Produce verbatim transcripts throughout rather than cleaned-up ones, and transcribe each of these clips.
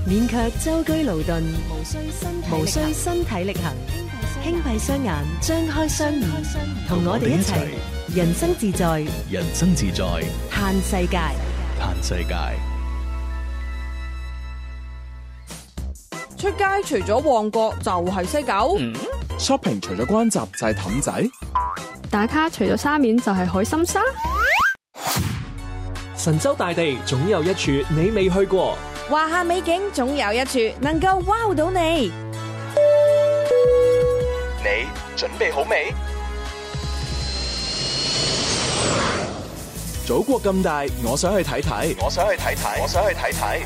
免卻舟車勞頓，無需身體無需身體力行，輕閉雙眼，張開雙耳，同我哋一齊人生自在， 人生自在， 嘆世界， 嘆世界。 出街除咗旺角就係西九、 嗯、shopping 除咗關閘就係氹仔， 打卡除咗沙面就係海心沙。 神州大地總有一處你未去過， 華夏美景總有一處能夠 wow 到你。 你準備好未？祖國咁大，我想去睇睇，我想去睇睇，我想去睇睇。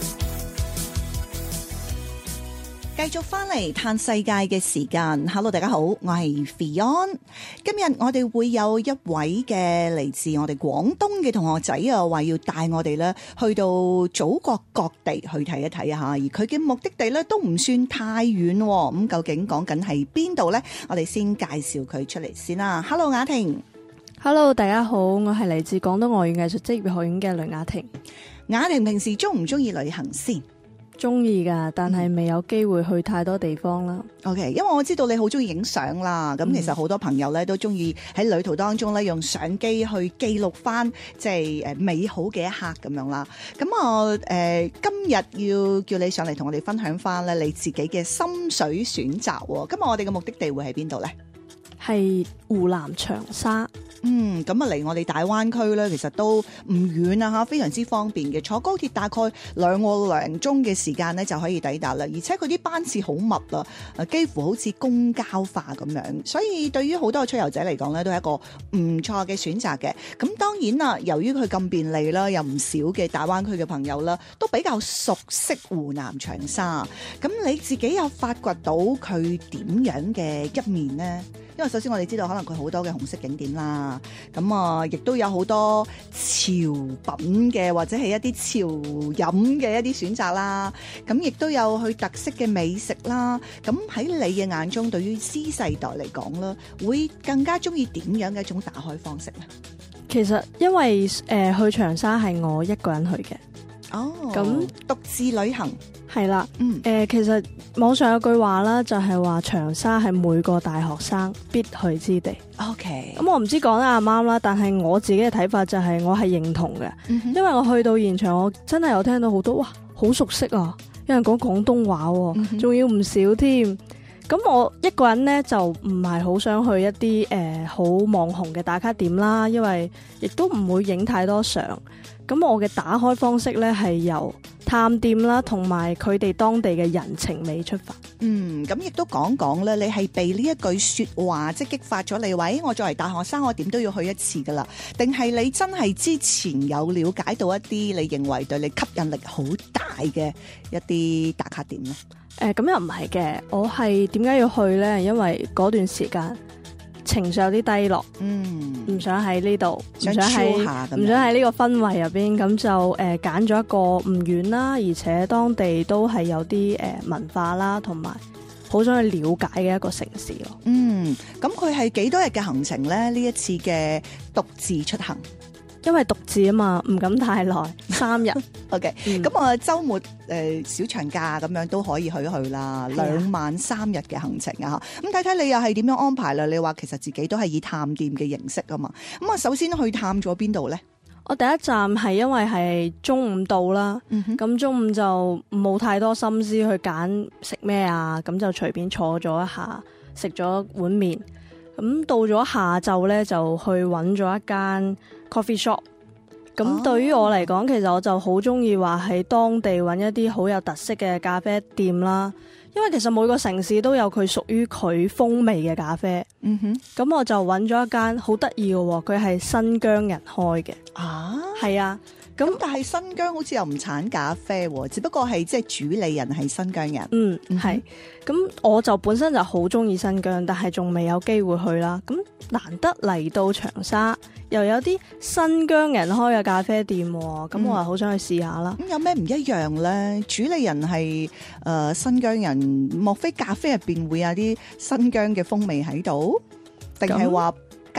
繼續翻嚟嘆世界嘅時間 ，Hello 大家好，我係 Fion。今日我哋會有一位嘅嚟自我哋廣東嘅同學仔啊，話要帶我哋咧去到祖國各地去睇一睇下，而佢嘅目的地咧都唔算太遠，咁究竟講緊係邊度呢？我哋先介紹佢出嚟先啦。Hello 雅婷 ，Hello 大家好，我係嚟自廣東外語藝術職業學院嘅雷雅婷。 雅婷平時中唔中意旅行先？ 中意噶，但係未有機會去太多地方啦。 OK， 因為我知道你好中意影相啦，咁、嗯、其實好多朋友咧都中意喺旅途當中咧用相機去記錄翻即係誒美好嘅一刻咁樣啦。咁我誒今日要叫你上嚟同我哋分享翻咧你自己嘅心水選擇。今日我哋嘅目的地會喺邊度咧？係湖南長沙。 嗯，咁啊離我哋大灣區咧，其實都唔遠啊嚇，非常之方便嘅。坐高鐵大概兩個零鐘嘅時間咧就可以抵達啦，而且佢啲班次好密啊，誒幾乎好似公交化咁樣，所以對於好多嘅出遊者嚟講咧，都係一個唔錯嘅選擇嘅。咁當然啦，由於佢咁便利啦，有唔少嘅大灣區嘅朋友啦，都比較熟悉湖南長沙。咁你自己有發掘到佢點樣嘅一面呢？因為首先我哋知道可能佢好多嘅紅色景點啦，咁啊亦都有好多潮品嘅或者係一啲潮飲嘅一啲選擇啦，咁亦都有佢特色嘅美食啦。咁喺你嘅眼中，對於 Z 世代嚟講啦，會更加中意點樣嘅一種打開方式呢？ 其實因為誒、呃、去長沙係我一個人去嘅。 哦， 咁獨自旅行係啦， 嗯，誒、 呃，其實網上有句話啦，就係話長沙係每個大學生必去之地。 OK， 咁我唔知講得啱唔啱啦，但係我自己嘅睇法就係我係認同嘅、嗯，因為我去到現場，我真係有聽到好多哇，好熟悉啊，有人講廣東話，仲、嗯、要唔少添。咁我一個人呢，就唔係好想去一啲誒好網紅嘅打卡點啦，因為亦都唔會影太多相。咁我嘅打開方式呢，係由探店啦，同埋佢哋當地嘅人情味出發。 嗯，咁亦都講講咧，你係被呢一句說話即係激發咗你，喂，我作為大學生，我點都要去一次噶啦？定係你真係之前有了解到一啲你認為對你吸引力好大嘅一啲打卡點呢？ 誒、呃，咁又唔係嘅，我係點解要去呢？因為嗰段時間情緒有啲低落，嗯，唔想喺呢度，唔想喺唔想喺呢個氛圍入邊，咁就誒揀咗一個唔遠啦，而且當地都係有啲誒、呃、文化啦，同埋好想去了解嘅一個城市咯。嗯， 咁佢係幾多日嘅行程呢？呢一次嘅獨自出行？ 因為獨自啊嘛，唔敢太耐，三日。 OK，咁我週末誒、呃、小長假咁樣都可以去一去啦，兩晚三日嘅行程啊，咁睇睇你又係點樣安排啦？你話其實自己都係以探店嘅形式啊嘛，咁啊首先去探咗邊度呢？ 我第一站係因為係中午到啦，咁、嗯、中午就冇太多心思去揀食咩啊，咁就隨便坐咗一下，食咗碗麵。咁到咗下晝咧，就去揾咗一間 coffee shop。咁對於我嚟講，其實我就好中意話喺當地揾一啲好有特色嘅咖啡店啦。因為其實每個城市都有佢屬於佢風味嘅咖啡。嗯哼。咁我就揾咗一間好得意嘅，佢係新疆人開嘅。啊，係啊。 咁但係新疆好似又唔產咖啡，只不過係即係主理人係新疆人。 嗯，係。咁我就本身就好中意新疆，但係仲未有機會去啦。咁難得嚟到長沙，又有啲新疆人開嘅咖啡店，咁、嗯、我係好想去試下啦。 咁有咩唔一樣呢？主理人係誒、呃、新疆人，莫非咖啡入邊會有啲新疆嘅風味喺度？定係話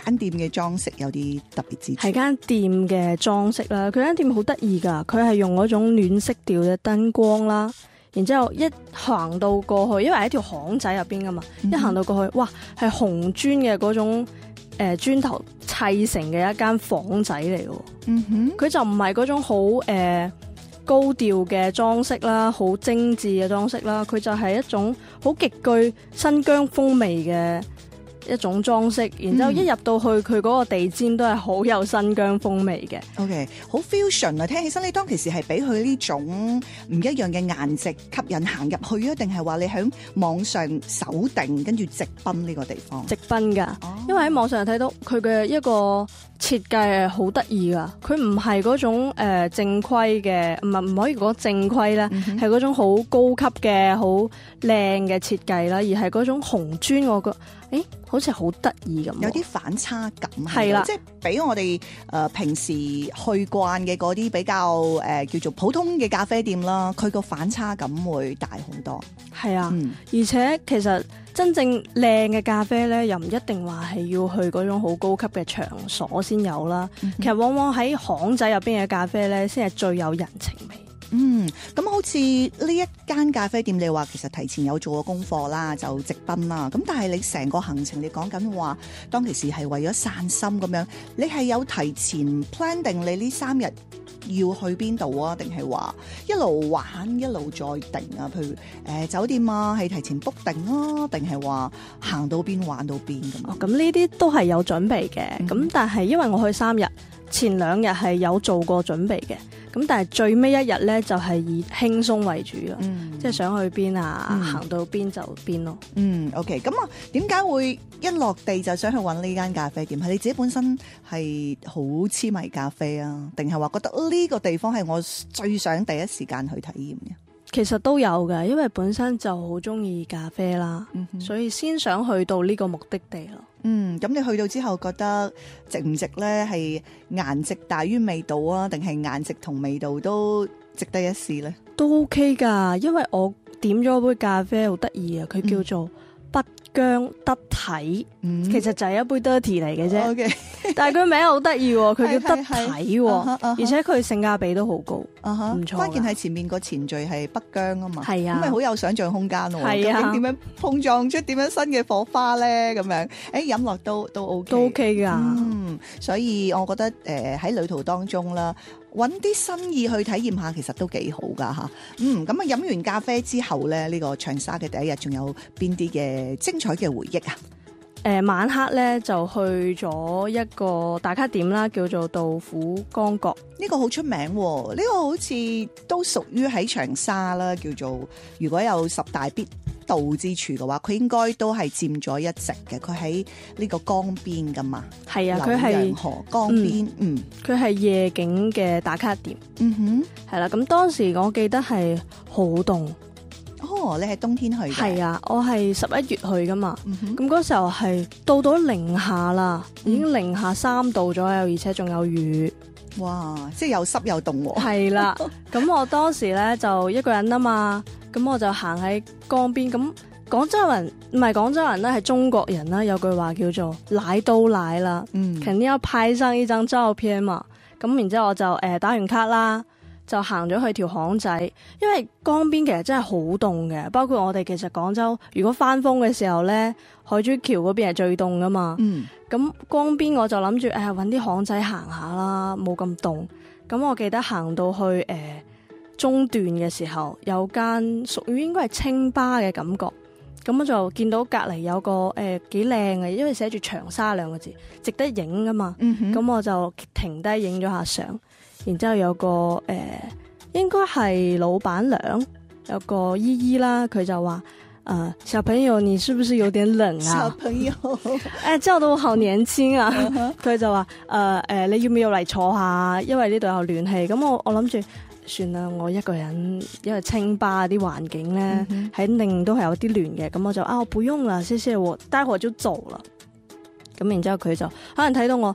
間店嘅裝飾有啲特別之處？ 係間店嘅裝飾啦，佢間店好得意㗎，佢係用嗰種暖色調嘅燈光啦。然之後一行到過去，因為喺條巷仔入邊噶嘛，嗯、一行到過去，哇，係紅磚嘅嗰種誒磚頭砌成嘅一間房仔嚟嘅。嗯哼，佢就唔係嗰種好誒、呃、高調嘅裝飾啦，好精緻嘅裝飾啦，佢就係一種好極具新疆風味嘅一種裝飾，然之後一入到去佢嗰個地氈都係好有新疆風味嘅。 OK， 好 fusion 啊！聽起身你當其時係俾佢呢種唔一樣嘅顏值吸引行入去啊，定係話你喺網上搜定跟住直奔呢個地方？ 直奔㗎，哦、因為喺網上睇到佢嘅一個設計係好得意㗎，佢唔係嗰種誒、呃、正規嘅，唔係唔可以講正規啦，係嗰、嗯、哼種好高級嘅好靚嘅設計啦，而係嗰種紅磚，我覺誒好似好得意咁， 有啲反差感， 係啦， 即係比我哋誒、呃、平時去慣嘅嗰啲比較誒、呃、叫做普通嘅咖啡店啦，佢個反差感會大好多。 係啊， 嗯、 而且其實真正靚嘅咖啡咧，又唔一定話係要去嗰種好高級嘅場所先有啦。嗯、哼其實往往喺巷仔入邊嘅咖啡咧，先係最有人情味。 嗯，咁好似呢一間咖啡店，你話其實提前有做過功課啦，就直奔啦。咁但係你成個行程，你講緊話當其時係為咗散心咁樣，你係有提前 plan 定你呢三日要去邊度啊？定係話一路玩一路再定啊？譬如誒、呃、酒店啊，係提前 book 定啊？定係話行到邊玩到邊咁？ 哦，咁呢啲都係有準備嘅。咁、嗯、但係因為我去三日，前兩日係有做過準備嘅。咁但係最尾一日咧，就係以輕鬆為主啦，嗯、即係想去邊啊，嗯、行到邊就邊咯。嗯 ，OK，咁啊，點解會一落地就想去揾呢間咖啡店？係你自己本身係好痴迷咖啡啊，定係話覺得呢個地方係我最想第一時間去體驗嘅？ 其實都有嘅，因為本身就好中意咖啡啦，嗯、哼所以先想去到呢個目的地咯。 嗯，咁你去到之後覺得值唔值呢？係顏值大於味道啊，定係顏值同味道都值得一試呢？ 都 OK 噶，因為我點咗杯咖啡好得意啊，佢叫做北疆得體，嗯、其實就係一杯 dirty 嚟嘅啫。Okay. 但係佢名好得意喎，佢叫得體喎，而且佢性價比都好高，唔、uh huh. 錯。關鍵係前面個前綴係北疆啊嘛， 係啊， 咁咪好有想像空間喎。 係啊， 究竟點樣碰撞出點樣新嘅火花咧？咁樣，誒飲落都都 OK， 都 OK 㗎。 嗯，所以我覺得誒喺、呃、旅途當中啦，揾啲新意去體驗下，其實都幾好㗎嚇。嗯，咁啊飲完咖啡之後咧，呢、呢個長沙嘅第一日仲有邊啲嘅精彩嘅回憶啊？ 誒、呃、晚黑咧就去咗一個打卡點啦，叫做杜甫江閣。 呢個好出名喎，呢、呢個好似都屬於喺長沙啦，叫做如果有十大必到之處嘅話，佢應該都係佔咗一席嘅。佢喺呢個江邊㗎嘛， 係啊，佢係浏陽河江邊，嗯， 佢係、嗯、夜景嘅打卡點。 嗯哼， 係啦，咁當時我記得係好凍。 哦，你係冬天去嘅？ 係啊，我係十一月去噶嘛。咁嗰、嗯、哼時候係到到零下啦，嗯、已經零下三度左右，而且仲有雨。 哇！即係又濕又凍喎。係啦，咁我當時咧就一個人啊嘛，咁我就行喺江邊。咁廣州人唔係廣州人咧，係中國人啦。有句話叫做來都來啦，嗯，肯定要拍上一張照片嘛。咁然之後我就誒、呃、打完卡啦。就行咗去條巷仔，因為江邊其實真係好凍嘅，包括我哋其實廣州如果翻風嘅時候咧，海珠橋嗰邊係最凍噶嘛。嗯，咁江邊我就諗住誒搵啲巷仔行下啦，冇咁凍。咁我記得行到去誒、呃、中段嘅時候，有間屬於應該係清吧嘅感覺。咁我就見到隔離有個誒幾靚嘅，因為寫住長沙兩個字，值得影噶嘛。嗯哼，咁我就停低影咗下相。然之後有個誒、呃，應該係老闆娘，有個姨姨啦，佢就話：誒、呃，小朋友，你是不是有點冷啊？小朋友，誒、哎，叫到我好年輕啊！佢就話：誒、呃、誒，你要唔要嚟坐下？因為呢度有暖氣。咁我我諗住算啦，我一個人，因為清吧啲環境咧，肯定都係有啲暖嘅。咁我就啊，我不用啦，謝謝我，待會就走啦。咁然之後佢就可能睇到我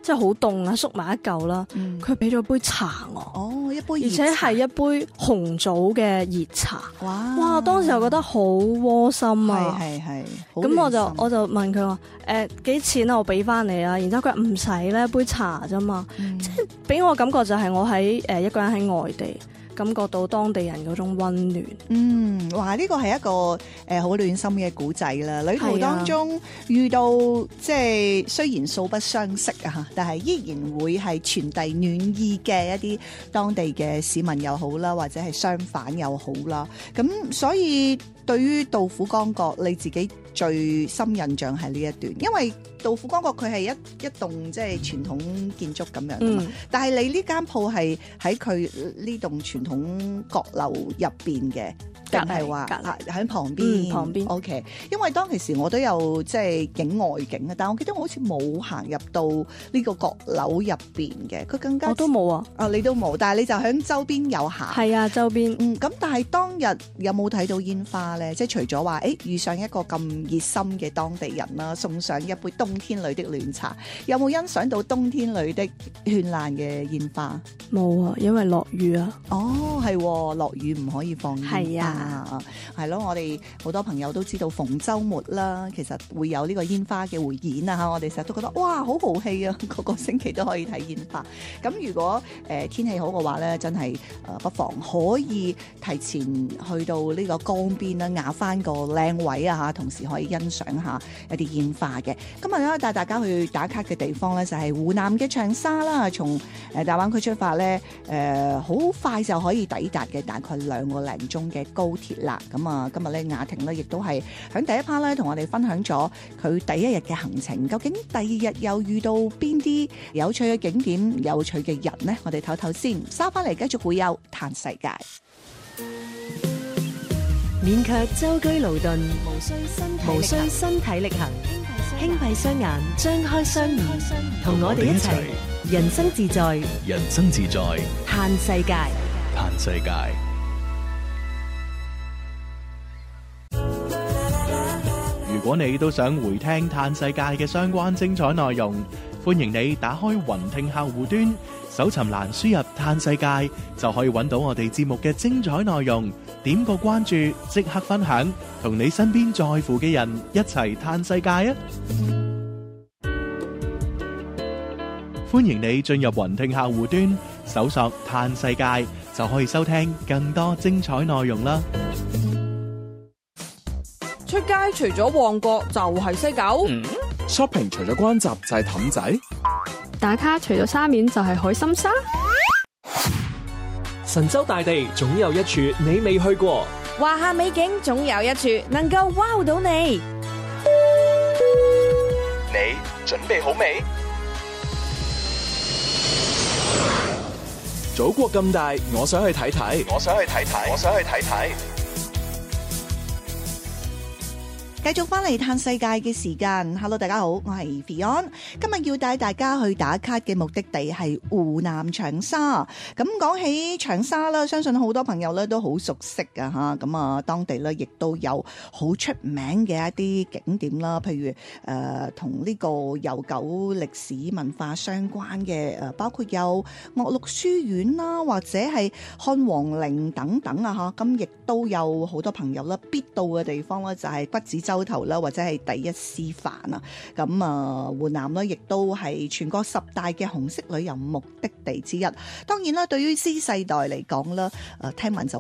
即係好凍啊，縮埋一嚿啦。佢俾咗杯茶我， 哦，一杯熱茶， 而且係一杯紅棗嘅熱茶。 哇！ 哇！當時我覺得好窩心啊， 係係係。 咁我就我就問佢話誒幾錢啊？我俾翻你啊。然之後佢話唔使咧，杯茶啫嘛。嗯、即係俾我感覺就係我喺誒、呃、一個人喺外地。感覺到當地人嗰種溫暖。 嗯，哇！呢個係一個誒好、呃、暖心嘅古仔啦。旅途當中遇到即係雖然素不相識啊，但係依然會係傳遞暖意嘅一啲當地嘅市民又好啦，或者係商販又好啦。咁所以對於杜甫江閣，你自己最深印象係呢一段，因為杜甫江閣佢係一一棟即係傳統建築咁樣噶嘛，嗯、但係你呢間鋪係喺佢呢棟傳統閣樓入邊嘅，定係話喺旁邊？ 嗯、旁邊 OK， 因為當其時我都有即係影外景啊，但係我記得我好似冇行入到呢個閣樓入邊嘅，佢更加我都冇啊， 啊你都冇，但係你就喺周邊有行。 係啊，周邊。 嗯，咁但係當日有冇睇到煙花咧？即係除咗話誒遇上一個咁熱心嘅當地人啦，送上一杯冬天裏的暖茶，有冇欣賞到冬天裏的絢爛嘅煙花？ 冇啊，因為落雨啊。 哦，係落雨唔可以放煙花。 係啊， 係咯，我哋好多朋友都知道逢週末啦，其實會有呢個煙花嘅匯演啊嚇，我哋成日都覺得哇好豪氣啊，個個星期都可以睇煙花。咁如果誒、呃、天氣好嘅話咧，真係誒、呃、不妨可以提前去到呢個江邊啦，壓翻個靚位啊嚇，同時可以欣賞下一啲煙花嘅。今日咧帶大家去打卡嘅地方咧，就係、是、湖南嘅長沙啦。從誒大灣區出發咧，誒、呃、好快就可以抵達嘅，大概兩個零鐘嘅高鐵啦。咁啊，今日咧雅婷咧亦都係喺第一 part 咧同我哋分享咗佢第一日嘅行程。究竟第二日又遇到邊啲有趣嘅景點、有趣嘅人呢？我哋唞唞先，收翻嚟繼續會有嘆世界。 勉強舟車勞頓，無需身無需身體力行，輕閉雙眼，張開雙耳，同我哋一齊人生自在， 人生自在， 嘆世界， 嘆世界。如果你都想回聽嘆世界嘅相關精彩內容，歡迎你打開雲聽客戶端，搜尋欄輸入嘆世界，就可以揾到我哋節目嘅精彩內容。點個關注，即刻分享，同你身邊在乎嘅人一齊嘆世界啊！歡迎你進入雲聽客戶端，搜索嘆世界，就可以收聽更多精彩內容啦。 出街除咗旺角就係西九、 嗯、shopping 除咗關閘就係氹仔， 打卡除咗沙面就係海心沙。 神州大地總有一處你未去過， 華夏美景總有一處能夠 wow 到你。 你準備好未？祖國咁大，我想去睇睇，我想去睇睇，我想去睇睇。 繼續翻嚟嘆世界嘅時間 ，Hello 大家好，我係 Fion， 今日要帶大家去打卡嘅目的地係湖南長沙。咁講起長沙啦，相信好多朋友咧都好熟悉噶吓，咁啊當地咧亦都有好出名嘅一啲景點啦，譬如誒同呢個悠久歷史文化相關嘅誒，包括有岳麓書院啦，或者係漢皇陵等等啊吓，咁亦都有好多朋友啦必到嘅地方咧，就係北子洲頭啦，或者係第一師範啊，咁啊湖南咧亦都係全國十大嘅紅色旅遊目的地之一。當然啦，對於 Z 世代嚟講啦，誒聽聞就